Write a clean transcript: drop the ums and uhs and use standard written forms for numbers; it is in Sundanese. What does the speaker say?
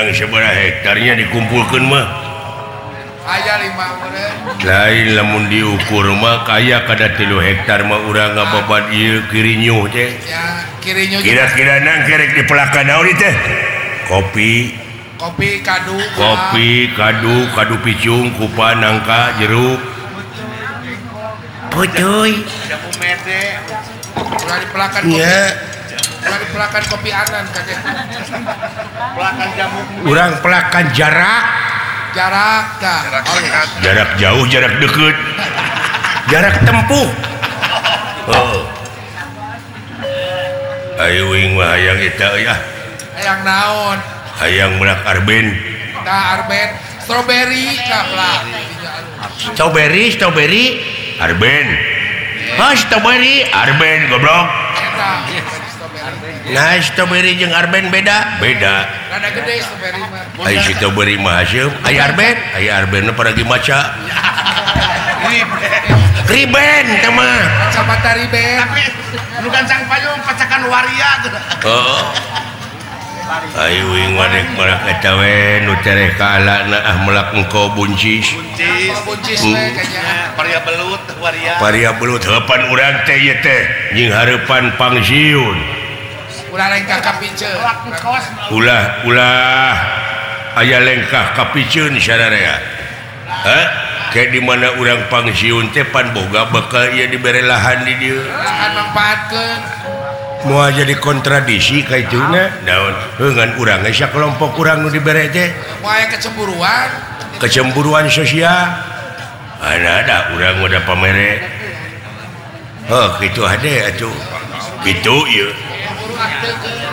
menang seberapa hektarnya dikumpulkan mah aya 5 lain lamun diukur mah kaya kada 3 hektar mah urang ngababat ieu kirinyuh teh ya kirinya kira-kira nang kerek dipelakan naon teh kopi kadu picung kupa nangka jeruk pucuy ulah dipelakan kopi anan kadek pelakan jamu urang pelakan jarak jauh jarak deket jarak tempuh ayo wing mah hayang eta ya hayang naon hayang menak arben strawberry kapla strawberry arben strawberry arben goblok nah strawberry jeung arben beda rada gede strawberry mah ai strawberry mah hasil ai arben na paragi maca riben mah sabata riben tapi lu gancang payung pacakan waria ayo wing wadek merak eta we nu tereh kaalana melak engko buncis we kayaknya paria belut heupan urang teh ieu teh nying hareupan pangsiun ulah lengkah kapiceun ulah aya lengkah kapiceun sadaya kayak di mana urang pangsiun teh pan boga bakal ieu dibere lahan di dieu lahan mangpaatkeun moal jadi kontradisi ka ituna naon ngan urang sia kelompok urang nu dibere teh moal aya kecemburuan sosial ada urang udah pamere kitu ade atuh kitu ieu